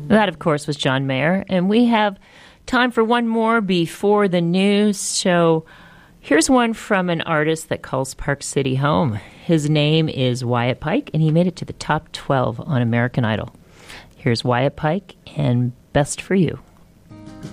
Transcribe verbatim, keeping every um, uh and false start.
That, of course, was John Mayer. And we have time for one more before the news. So here's one from an artist that calls Park City home. His name is Wyatt Pike, and he made it to the top twelve on American Idol. Here's Wyatt Pike and Best for You.